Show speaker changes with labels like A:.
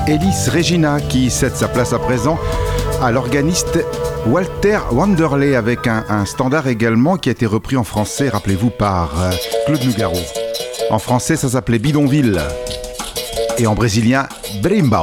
A: Elis Regina qui cède sa place à présent à l'organiste Walter Wanderley avec un standard également qui a été repris en français, rappelez-vous, par Claude Nougaro. En français, ça s'appelait Bidonville et en brésilien, Berimbau.